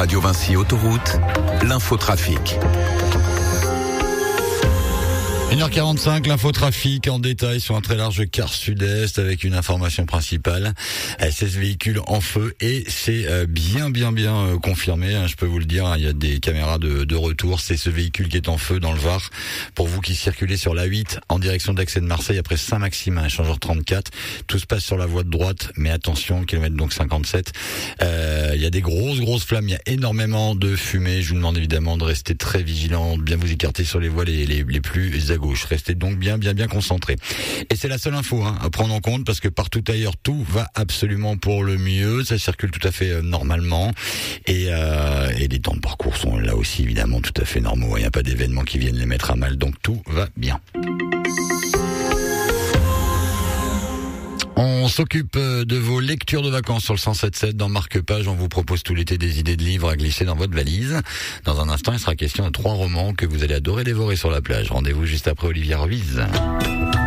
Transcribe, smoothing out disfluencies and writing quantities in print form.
Radio Vinci Autoroute, l'infotrafic. 1h45, l'infotrafic en détail sur un très large quart sud-est avec une information principale. 16 véhicules en feu et c'est bien confirmé, je peux vous le dire, il y a des caméras de retour. C'est ce véhicule qui est en feu dans le Var. Pour vous qui circulez sur la 8 en direction d'Aix et de Marseille après Saint-Maximin, échangeur 34, tout se passe sur la voie de droite, mais attention, kilomètre donc 57. Il y a des grosses flammes, il y a énormément de fumée. Je vous demande évidemment de rester très vigilant, de bien vous écarter sur les voies les plus à gauche. Restez donc bien concentrés. Et c'est la seule info à prendre en compte parce que partout ailleurs, tout va absolument pour le mieux. Ça circule tout à fait normalement. Et les temps de parcours sont là aussi évidemment tout à fait normaux. Il n'y a pas d'événements qui viennent les mettre à mal. Donc tout va bien. On s'occupe de vos lectures de vacances sur le 107.7 dans Marque-Page. On vous propose tout l'été des idées de livres à glisser dans votre valise. Dans un instant, il sera question de 3 romans que vous allez adorer dévorer sur la plage. Rendez-vous juste après Olivier Ruiz.